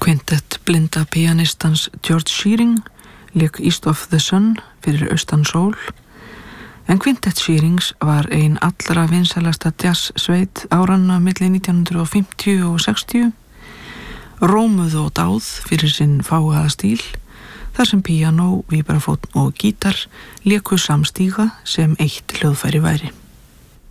Kvintett blinda pianistans George Shearing lék East of the Sun fyrir austan sól, en Kvintett Shearings var ein allra vinsælasta jazzsveit áranna milli 1950 og 60, rómuð og dáð fyrir sinn fágaða stíl, þar sem píanó, víbrafónn og gítar léku samstíga sem eitt hljóðfæri væri.